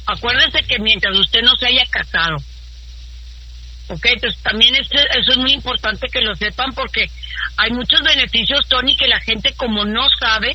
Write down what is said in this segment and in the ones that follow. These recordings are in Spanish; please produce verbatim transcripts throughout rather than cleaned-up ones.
Acuérdense que mientras usted no se haya casado, ok, entonces también eso, eso es muy importante que lo sepan, porque hay muchos beneficios, Tony, que la gente como no sabe,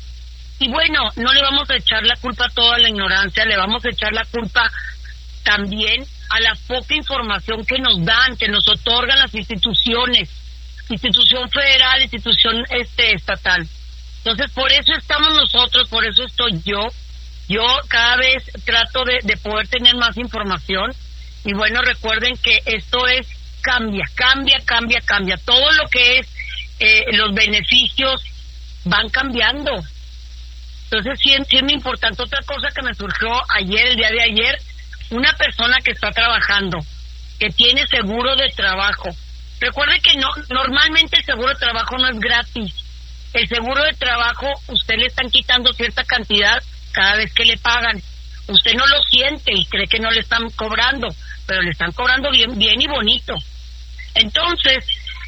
y bueno, no le vamos a echar la culpa a toda la ignorancia, le vamos a echar la culpa también a la poca información que nos dan, que nos otorgan las instituciones, institución federal, institución este estatal. Entonces, por eso estamos nosotros, por eso estoy yo. Yo cada vez trato de, de poder tener más información. Y bueno, recuerden que esto es cambia, cambia, cambia, cambia. Todo lo que es eh, los beneficios van cambiando. Entonces, sí, sí es muy importante. Otra cosa que me surgió ayer, el día de ayer, una persona que está trabajando, que tiene seguro de trabajo. Recuerde que no, normalmente el seguro de trabajo no es gratis. El seguro de trabajo, usted le están quitando cierta cantidad cada vez que le pagan. Usted no lo siente y cree que no le están cobrando, pero le están cobrando bien, bien y bonito. Entonces,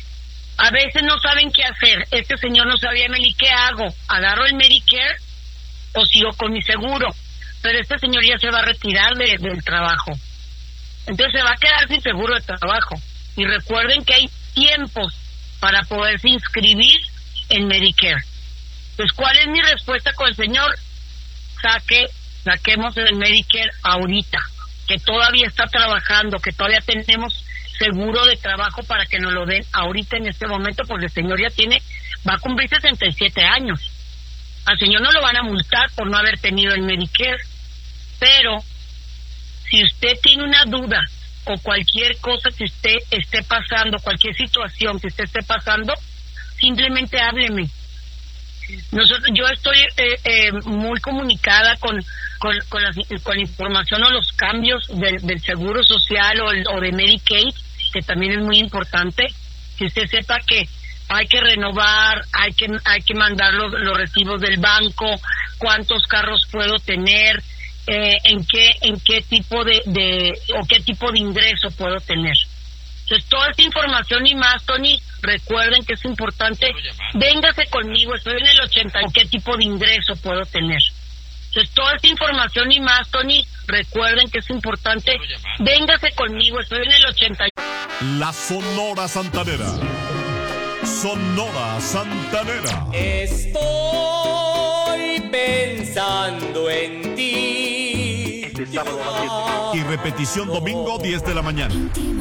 a veces no saben qué hacer. Este señor no sabía, Meli, ¿qué hago? ¿Agarro el Medicare o sigo con mi seguro? Pero este señor ya se va a retirar de, del trabajo. Entonces se va a quedar sin seguro de trabajo. Y recuerden que hay tiempos para poderse inscribir en Medicare. Pues, ¿cuál es mi respuesta con el señor? Saque, saquemos el Medicare ahorita, que todavía está trabajando, que todavía tenemos seguro de trabajo para que nos lo den ahorita en este momento, porque el señor ya tiene, va a cumplir sesenta y siete años. Al señor no lo van a multar por no haber tenido el Medicare, pero si usted tiene una duda o cualquier cosa que usted esté pasando, cualquier situación que usted esté pasando, simplemente hábleme. Nosotros, yo estoy eh, eh, muy comunicada con con, con, la, con la información o los cambios del, del Seguro Social o, el, o de Medicaid, que también es muy importante. Que usted sepa que hay que renovar, hay que hay que mandar los, los recibos del banco, cuántos carros puedo tener, eh, en qué en qué tipo de, de o qué tipo de ingreso puedo tener. Entonces, toda esta información y más, Tony, recuerden que es importante. Véngase conmigo, estoy en el ochenta, ¿en qué tipo de ingreso puedo tener? Entonces, toda esta información y más, Tony, recuerden que es importante. Véngase conmigo, estoy en el ochenta. La Sonora Santanera. Sonora Santanera. Estoy pensando en ti. Y repetición domingo diez de la mañana.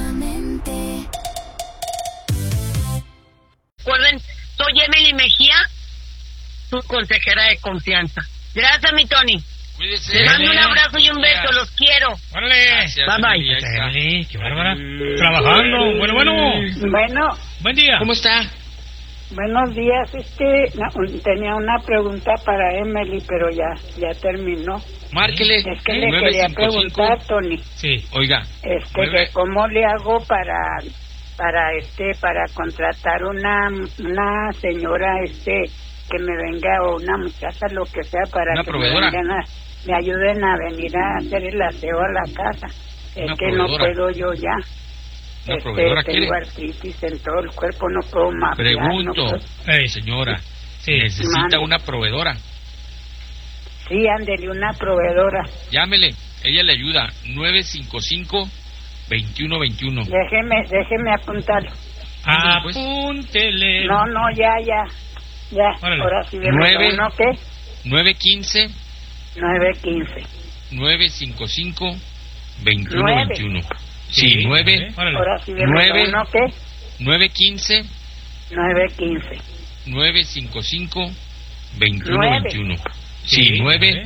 Recuerden, soy Emily Mejía, su consejera de confianza. Gracias, mi Tony. Cuídese. Les mando un abrazo y un beso, los quiero. Órale. Bye bye. Emily, qué bárbara. Trabajando. Bueno, bueno. Bueno. Buen día. ¿Cómo está? Buenos días. Este, no, tenía una pregunta para Emily, pero ya, ya terminó. Márquele. Es que le quería preguntar, Tony. Sí. Oiga. Este, que cómo le hago para, para este, para contratar una, una señora, este, que me venga, o una muchacha, lo que sea, para ¿Una que proveedora? me vengan a, me ayuden a venir a hacer el aseo a la casa. Es que no puedo yo ya. ¿Una este, proveedora tengo quiere? artritis en todo el cuerpo, no puedo mapear. Pregunto, no puedo... hey, señora, sí. necesita Mande. una proveedora. Sí, ándele, una proveedora. Llámele, ella le ayuda. nueve cinco cinco, veintiuno veintiuno. Déjeme, déjeme apuntarlo. Apúntele. No, no, ya, ya. Ya, Órale. ahora sí de Nueve. uno, ¿qué? nueve quince, nueve quince. nueve cinco cinco, veintiuno Nueve. veintiuno. Sí, nueve. Ahora sí de Nueve. uno, ¿qué? nueve quince, nueve quince. nueve cinco cinco, veintiuno Nueve. veintiuno. Sí, nueve.